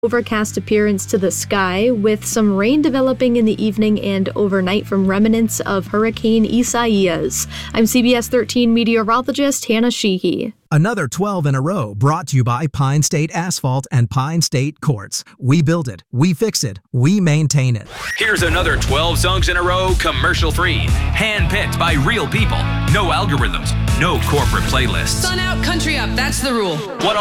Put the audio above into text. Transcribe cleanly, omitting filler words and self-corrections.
Overcast appearance to the sky, with some rain developing in the evening and overnight from remnants of Hurricane Isaias. I'm CBS 13 meteorologist Hannah Sheehy. Another 12 in a row brought to you by Pine State Asphalt and Pine State Quartz. We build it, we fix it, we maintain it. Here's another 12 songs in a row, commercial-free, hand-picked by real people. No algorithms, no corporate playlists. Sun out, country up, that's the rule.